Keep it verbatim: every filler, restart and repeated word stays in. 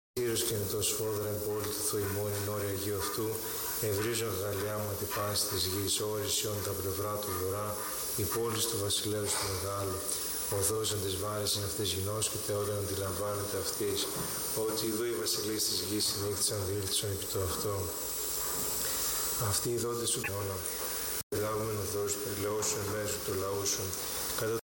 Κύριος και το σφόδρα εμπόλη του Θοημών εν όρια Αγίου αυτού, ευρύζω γαλιάμα τη πάση της γης, όρισιον τα πλευρά του βορρά, η πόλη του βασιλέως του μεγάλου. Οδός εν της βάρης εν αυτής γινός και θεόταν αντιλαμβάνεται αυτής, ότι ειδού οι βασιλείς της γης συνήθισαν δίλτισον επί το αυτό. Αυτοί οι δόντες σου αιώνα, λάβουμε οδός περιλαιώσουν εν μέσω του λαού σου, κατά